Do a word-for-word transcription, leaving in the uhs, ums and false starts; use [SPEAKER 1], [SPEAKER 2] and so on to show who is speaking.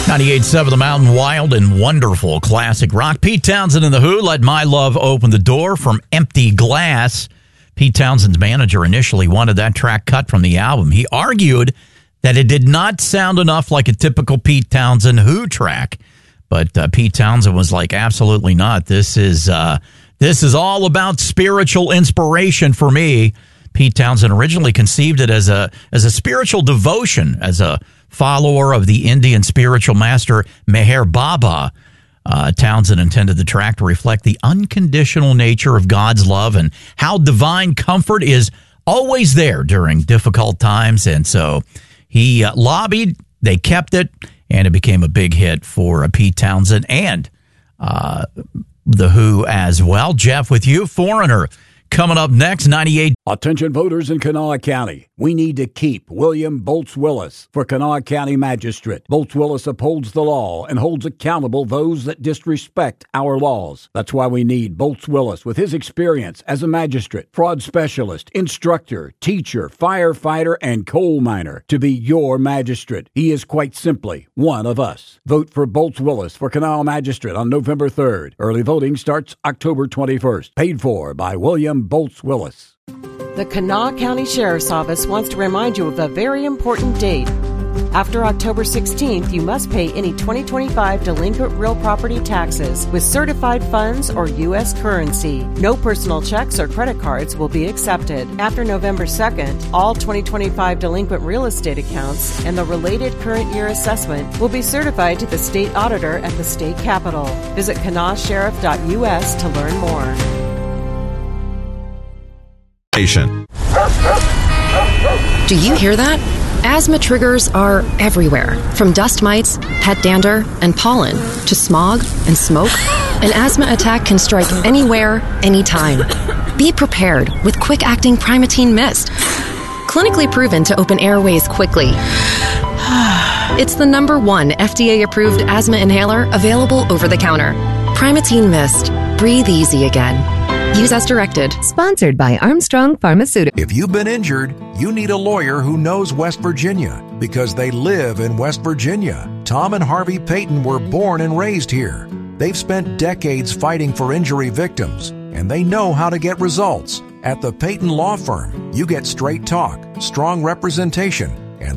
[SPEAKER 1] ninety-eight point seven The Mountain, wild and wonderful classic rock. Pete Townsend and The Who let My Love open the door from Empty Glass. Pete Townsend's manager initially wanted that track cut from the album. He argued that it did not sound enough like a typical Pete Townsend Who track. But uh, Pete Townsend was like, absolutely not. This is uh, this is all about spiritual inspiration for me. Pete Townsend originally conceived it as a as a spiritual devotion, as a follower of the Indian spiritual master Meher Baba. Uh, Townsend intended the track to reflect the unconditional nature of God's love and how divine comfort is always there during difficult times. And so he uh, lobbied, they kept it, and it became a big hit for uh, Pete Townsend and uh, The Who as well. Jeff, with you, Foreigner. Coming up next, ninety-eight.
[SPEAKER 2] Attention voters in Kanawha County. We need to keep William Bolts Willis for Kanawha County Magistrate. Bolts Willis upholds the law and holds accountable those that disrespect our laws. That's why we need Bolts Willis with his experience as a magistrate, fraud specialist, instructor, teacher, firefighter, and coal miner to be your magistrate. He is quite simply one of us. Vote for Bolts Willis for Kanawha Magistrate on November third. Early voting starts October twenty-first. Paid for by William Bolts Willis.
[SPEAKER 3] The Kanawha County Sheriff's Office wants to remind you of a very important date. After October sixteenth, you must pay any twenty twenty-five delinquent real property taxes with certified funds or U S currency. No personal checks or credit cards will be accepted. After November second, all twenty twenty-five delinquent real estate accounts and the related current year assessment will be certified to the state auditor at the state capitol. Visit kanawha sheriff dot U S to learn more.
[SPEAKER 4] Do you hear that? Asthma triggers are everywhere, from dust mites, pet dander, and pollen, to smog and smoke. An asthma attack can strike anywhere, anytime. Be prepared with quick-acting Primatene Mist. Clinically proven to open airways quickly. It's the number one F D A-approved asthma inhaler available over the counter. Primatene Mist. Breathe easy again. Use as directed.
[SPEAKER 5] Sponsored by Armstrong Pharmaceuticals.
[SPEAKER 6] If you've been injured, you need a lawyer who knows West Virginia because they live in West Virginia. Tom and Harvey Payton were born and raised here. They've spent decades fighting for injury victims, and they know how to get results. At the Payton Law Firm, you get straight talk, strong representation,